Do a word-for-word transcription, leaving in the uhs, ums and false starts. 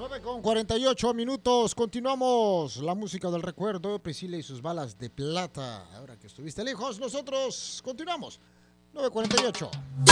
nueve con cuarenta y ocho minutos. Continuamos la música del recuerdo. Priscila y sus balas de plata. Ahora que estuviste lejos, nosotros continuamos. nueve cuarenta y ocho.